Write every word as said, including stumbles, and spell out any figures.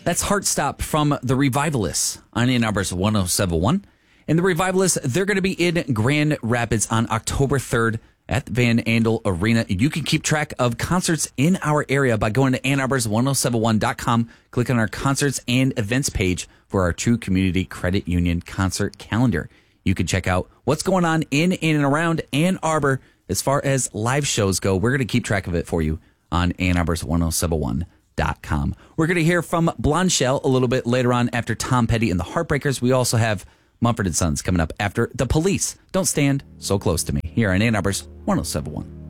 That's Heartstop from the Revivalists on Ann Arbor's one oh seven point one. And the Revivalists, they're going to be in Grand Rapids on October third at the Van Andel Arena. You can keep track of concerts in our area by going to Ann Arbor's ten seventy-one dot com. Click on our concerts and events page for our True Community Credit Union concert calendar. You can check out what's going on in and around Ann Arbor as far as live shows go. We're going to keep track of it for you on Ann Arbor's ten seventy-one dot com. We're going to hear from Blonde Shell a little bit later on after Tom Petty and the Heartbreakers. We also have Mumford and Sons coming up after The Police. Don't stand so close to me here on Ann Arbor's ten seventy-one.